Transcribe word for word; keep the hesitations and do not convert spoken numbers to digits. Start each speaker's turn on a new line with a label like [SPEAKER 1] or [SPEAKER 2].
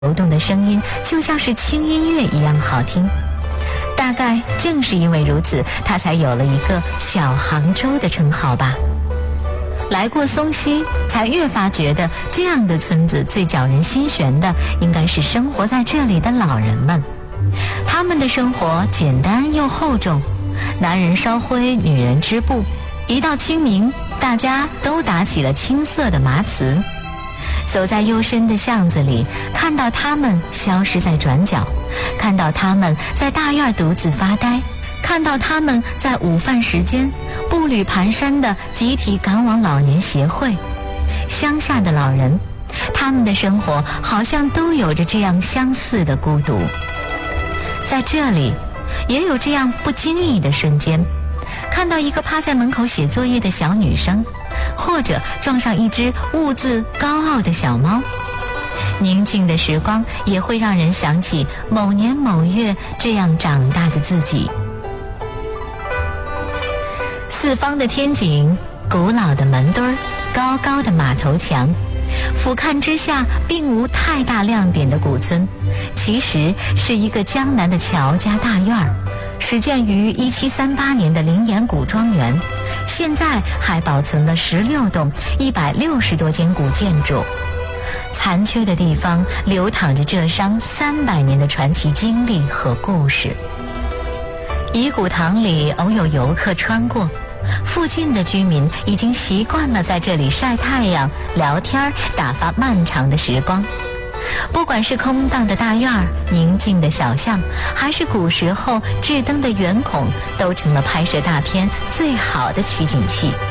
[SPEAKER 1] 流动的声音就像是轻音乐一样好听。大概正是因为如此，它才有了一个小杭州的称号吧。来过松溪，才越发觉得这样的村子最搅人心弦的应该是生活在这里的老人们。他们的生活简单又厚重，男人烧灰，女人织布。一到清明，大家都打起了青色的麻糍。走在幽深的巷子里，看到他们消失在转角，看到他们在大院独自发呆，看到他们在午饭时间步履蹒跚地集体赶往老年协会。乡下的老人，他们的生活好像都有着这样相似的孤独。在这里，也有这样不经意的瞬间，看到一个趴在门口写作业的小女生，或者撞上一只兀自高傲的小猫。宁静的时光也会让人想起某年某月这样长大的自己。四方的天井，古老的门墩儿，高高的马头墙，俯瞰之下并无太大亮点的古村，其实是一个江南的乔家大院儿，始建于一七三八年的灵岩古庄园，现在还保存了十六栋一百六十多间古建筑。残缺的地方流淌着这商三百年的传奇经历和故事。遗古堂里偶有游客穿过，附近的居民已经习惯了在这里晒太阳、聊天，打发漫长的时光。不管是空荡的大院儿、宁静的小巷，还是古时候制灯的圆孔，都成了拍摄大片最好的取景器。